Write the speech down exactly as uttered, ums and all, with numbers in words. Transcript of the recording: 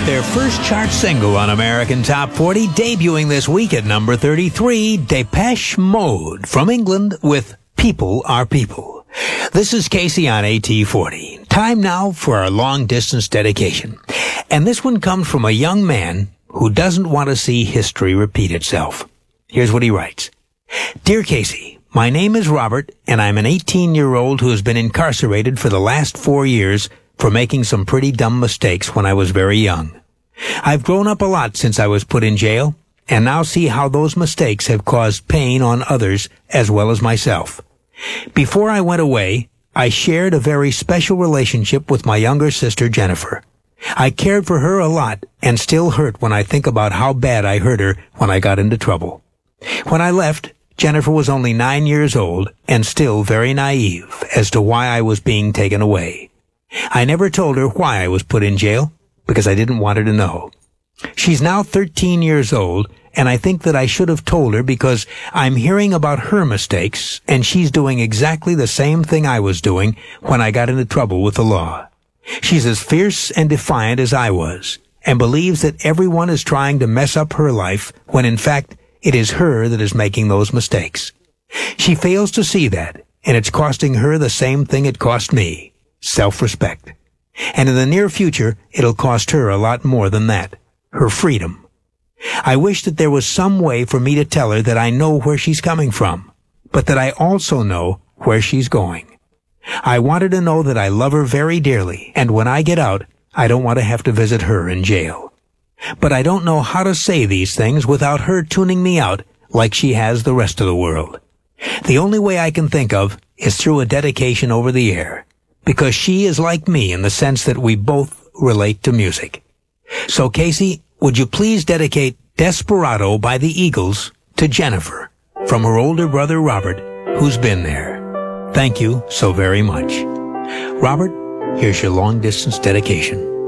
their first chart single on American Top forty, debuting this week at number thirty-three, Depeche Mode from England with People Are People. This is Casey on A T forty. Time now for our long-distance dedication. And this one comes from a young man who doesn't want to see history repeat itself. Here's what he writes. Dear Casey, my name is Robert, and I'm an eighteen-year-old who has been incarcerated for the last four years for making some pretty dumb mistakes when I was very young. I've grown up a lot since I was put in jail, and now see how those mistakes have caused pain on others as well as myself. Before I went away, I shared a very special relationship with my younger sister, Jennifer. I cared for her a lot and still hurt when I think about how bad I hurt her when I got into trouble. When I left, Jennifer was only nine years old and still very naive as to why I was being taken away. I never told her why I was put in jail because I didn't want her to know. She's now thirteen years old, and I think that I should have told her because I'm hearing about her mistakes, and she's doing exactly the same thing I was doing when I got into trouble with the law. She's as fierce and defiant as I was, and believes that everyone is trying to mess up her life when in fact it is her that is making those mistakes. She fails to see that, and it's costing her the same thing it cost me. Self-respect. And in the near future, it'll cost her a lot more than that. Her freedom. I wish that there was some way for me to tell her that I know where she's coming from, but that I also know where she's going. I want her to know that I love her very dearly, and when I get out, I don't want to have to visit her in jail. But I don't know how to say these things without her tuning me out like she has the rest of the world. The only way I can think of is through a dedication over the air. Because she is like me in the sense that we both relate to music. So, Casey, would you please dedicate Desperado by the Eagles to Jennifer from her older brother Robert, who's been there. Thank you so very much. Robert, here's your long-distance dedication.